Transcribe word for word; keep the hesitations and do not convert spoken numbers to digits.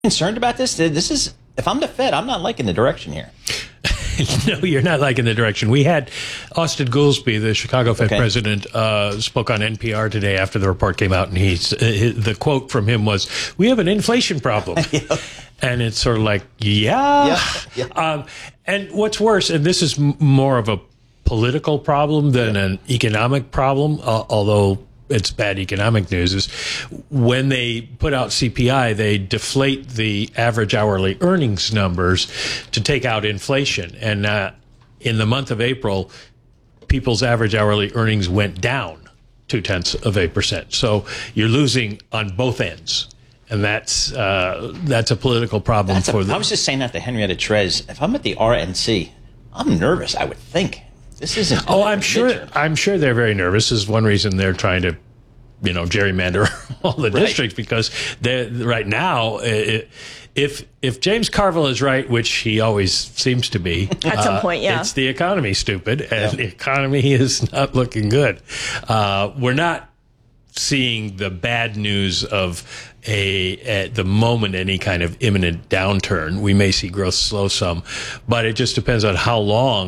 concerned about this? This is, if I'm the Fed, I'm not liking the direction here. No, you're not liking the direction. We had Austin Goolsbee, the Chicago Fed okay. president, uh, spoke on N P R today after the report came out, and he's, uh, the quote from him was, "We have an inflation problem." Yeah. And it's sort of like, yeah. yeah, yeah. Um, and what's worse, and this is m- more of a political problem than an economic problem, uh, although it's bad economic news, is when they put out C P I, they deflate the average hourly earnings numbers to take out inflation. And uh, in the month of April, people's average hourly earnings went down two-tenths of a percent. So you're losing on both ends. And that's uh, that's a political problem that's for a, them. I was just saying that to Henrietta Trez. If I'm at the R N C, I'm nervous, I would think. This isn't. Oh, I'm sure. I'm sure they're very nervous. This is one reason they're trying to, you know, gerrymander all the right. districts, because they right now, it, if if James Carville is right, which he always seems to be, at some uh, point, yeah, it's the economy, stupid, and yeah. the economy is not looking good. Uh, we're not seeing the bad news of a at the moment any kind of imminent downturn. We may see growth slow some, but it just depends on how long